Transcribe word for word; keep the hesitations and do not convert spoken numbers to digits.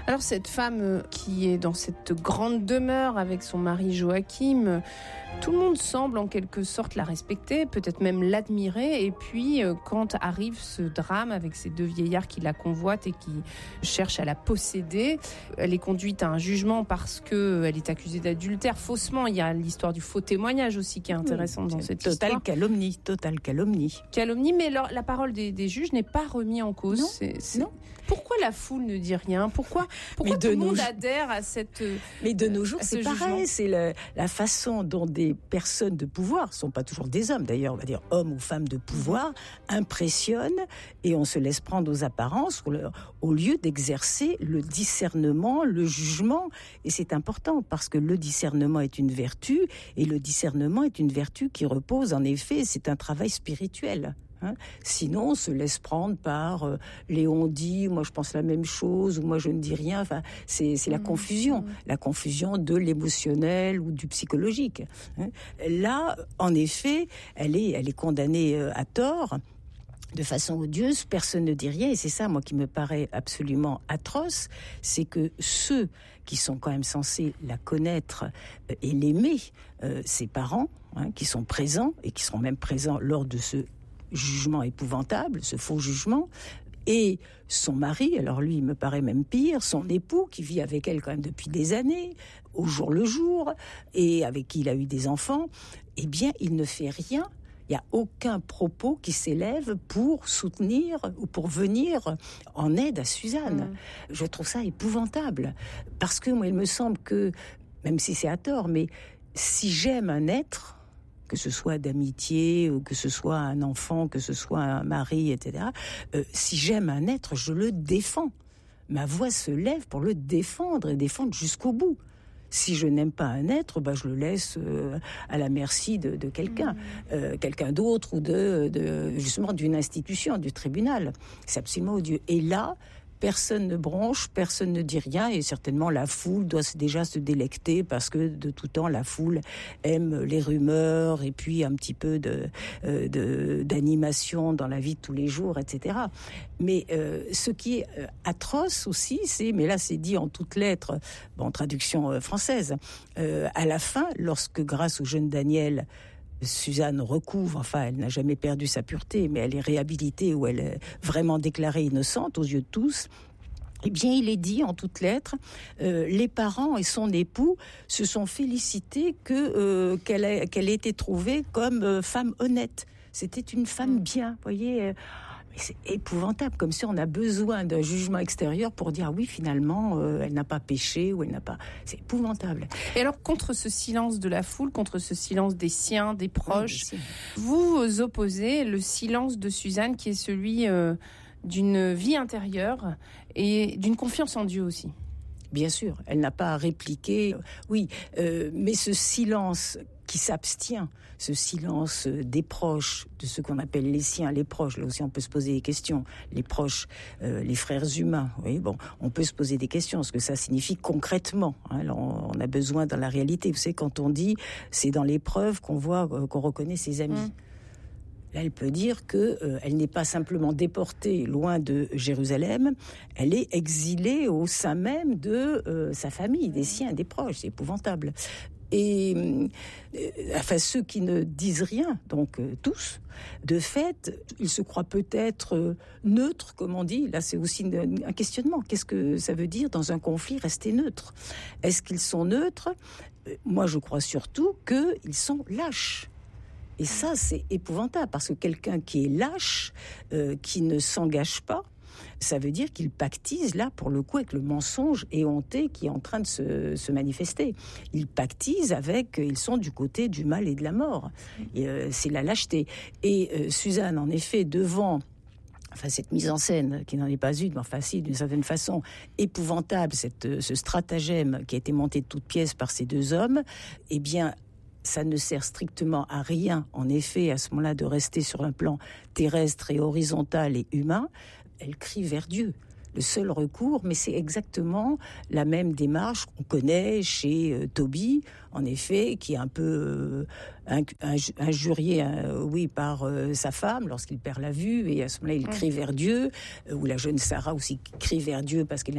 Alors cette femme qui est dans cette grande demeure avec son mari Joachim, tout le monde semble en quelque sorte la respecter, peut-être même l'admirer. Et puis quand arrive ce drame avec ces deux vieillards qui la convoitent et qui cherchent à la posséder, elle est conduite à un jugement parce qu'elle est accusée d'adultère faussement. Il y a l'histoire du faux témoignage aussi qui est intéressante oui, dans cette total histoire. Calomnie, total calomnie. Calomnie, mais leur, la parole des, des juges n'est pas remise en cause. Non, c'est, c'est... non. Pourquoi la foule ne dit rien ? Pourquoi, pourquoi tout le monde jours... adhère à cette Mais de nos jours, c'est jugement. pareil. C'est le, la façon dont des personnes de pouvoir, ne sont pas toujours des hommes d'ailleurs, on va dire hommes ou femmes de pouvoir, impressionnent et on se laisse prendre aux apparences au lieu d'exercer le discernement, le jugement. Et c'est important parce que le discernement est une vertu et le discernement est une vertu qui repose en effet, c'est un travail spirituel. Hein. Sinon, on se laisse prendre par euh, les on-dit, moi je pense la même chose, ou moi je ne dis rien. Enfin, c'est, c'est la mmh, confusion, mmh. la confusion de l'émotionnel ou du psychologique. Hein. Là, en effet, elle est, elle est condamnée euh, à tort. De façon odieuse, personne ne dit rien, et c'est ça, moi, qui me paraît absolument atroce, c'est que ceux qui sont quand même censés la connaître euh, et l'aimer, euh, ses parents, hein, qui sont présents, et qui seront même présents lors de ce jugement épouvantable, ce faux jugement, et son mari, alors lui, il me paraît même pire, son époux, qui vit avec elle quand même depuis des années, au jour le jour, et avec qui il a eu des enfants, eh bien, il ne fait rien. Il n'y a aucun propos qui s'élève pour soutenir ou pour venir en aide à Suzanne. Mmh. Je trouve ça épouvantable. Parce que moi, il me semble que, même si c'est à tort, mais si j'aime un être, que ce soit d'amitié, ou que ce soit un enfant, que ce soit un mari, et cetera, euh, si j'aime un être, je le défends. Ma voix se lève pour le défendre et défendre jusqu'au bout. Si je n'aime pas un être, bah je le laisse euh, à la merci de, de quelqu'un, mmh. euh, quelqu'un d'autre ou de, de justement d'une institution, du tribunal. C'est absolument odieux. Et là, personne ne bronche, personne ne dit rien, et certainement la foule doit déjà se délecter parce que de tout temps la foule aime les rumeurs et puis un petit peu de, euh, de d'animation dans la vie de tous les jours, et cetera. Mais euh, ce qui est euh, atroce aussi, c'est, mais là c'est dit en toutes lettres, bon, traduction euh, française, euh, à la fin, lorsque grâce au jeune Daniel, Suzanne recouvre, enfin elle n'a jamais perdu sa pureté, mais elle est réhabilitée ou elle est vraiment déclarée innocente aux yeux de tous. Eh bien, il est dit en toutes lettres, euh, les parents et son époux se sont félicités que euh, qu'elle ait, qu'elle ait été trouvée comme euh, femme honnête. C'était une femme bien, vous voyez. Euh, Mais c'est épouvantable, comme si on a besoin d'un jugement extérieur pour dire oui, finalement, euh, elle n'a pas péché ou elle n'a pas... C'est épouvantable. Et alors, contre ce silence de la foule, contre ce silence des siens, des proches, oui, vous opposez le silence de Suzanne qui est celui euh, d'une vie intérieure et d'une confiance en Dieu aussi. Bien sûr, elle n'a pas à répliquer. Oui, euh, mais ce silence qui s'abstient, ce silence des proches, de ce qu'on appelle les siens, les proches, là aussi on peut se poser des questions, les proches, euh, les frères humains, oui, bon, on peut se poser des questions, ce que ça signifie concrètement, hein, alors on, on a besoin dans la réalité, vous savez, quand on dit, c'est dans l'épreuve qu'on voit, euh, qu'on reconnaît ses amis. Mmh. Là, elle peut dire que euh, elle n'est pas simplement déportée loin de Jérusalem, elle est exilée au sein même de euh, sa famille, des siens, des proches, c'est épouvantable. Et euh, enfin ceux qui ne disent rien, donc euh, tous, de fait, ils se croient peut-être euh, neutres, comme on dit. Là, c'est aussi une, un questionnement. Qu'est-ce que ça veut dire dans un conflit rester neutre ? Est-ce qu'ils sont neutres ? euh, Moi, je crois surtout qu'ils sont lâches. Et ça, c'est épouvantable, parce que quelqu'un qui est lâche, euh, qui ne s'engage pas, ça veut dire qu'il pactise, là, pour le coup, avec le mensonge éhonté qui est en train de se, se manifester. Ils pactisent avec, ils sont du côté du mal et de la mort. Et, euh, c'est la lâcheté. Et euh, Suzanne, en effet, devant... Enfin, cette mise en scène, qui n'en est pas une, mais enfin, si, d'une certaine façon, épouvantable, cette, ce stratagème qui a été monté de toutes pièces par ces deux hommes, eh bien... ça ne sert strictement à rien, en effet, à ce moment-là, de rester sur un plan terrestre et horizontal et humain. Elle crie vers Dieu. Le seul recours, mais c'est exactement la même démarche qu'on connaît chez euh, Tobie, en effet, qui est un peu euh, injurié, euh, oui, par euh, sa femme lorsqu'il perd la vue, et à ce moment-là, il crie vers Dieu, euh, ou la jeune Sarah aussi crie vers Dieu parce qu'elle